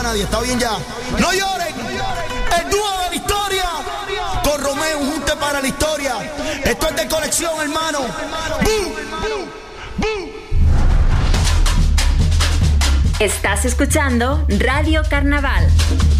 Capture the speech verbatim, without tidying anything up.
nadie, está bien ya. No lloren, el dúo de la historia, con Romeo, un junte para la historia. Esto es de conexión, hermano. ¡Bum! ¡Bum! Estás escuchando Radio Carnaval.